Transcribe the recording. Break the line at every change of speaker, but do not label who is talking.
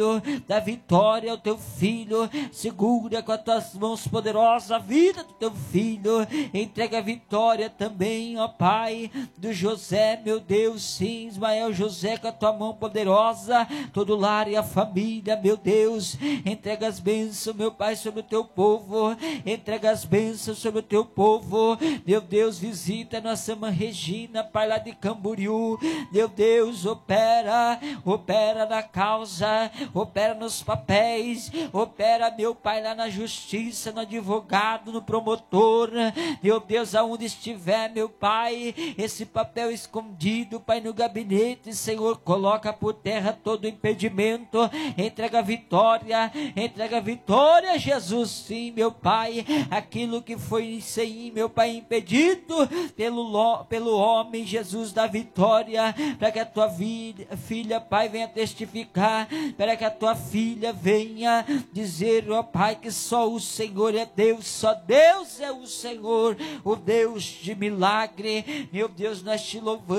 da Vitória, o teu filho, segura com as tuas mãos poderosas a vida do teu filho, entrega a Vitória também, ó Pai, do José, meu Deus, sim, Ismael José, com a tua mão poderosa, todo o lar e a família, meu Deus, entrega as bênçãos, meu Pai, sobre o teu povo, entrega as bênçãos sobre o teu povo, meu Deus, visita a nossa irmã Regina, Pai, lá de Camboriú, meu Deus, opera na causa, opera nos papéis, opera, meu Pai, lá na justiça, no advogado, no promotor, meu Deus, aonde estiver, meu Pai, esse papel escondido, Pai, no gabinete, Senhor, coloca por terra todo impedimento, entrega a vitória, Jesus, sim, meu Pai, aquilo que foi, sim, meu Pai, impedido pelo homem, Jesus, da vitória, para que a tua filha, Pai, venha testificar, para que a tua filha venha dizer, ó Pai, que só o Senhor é Deus, só Deus é o Senhor, o Deus de milagre, meu Deus, nós te louvamos.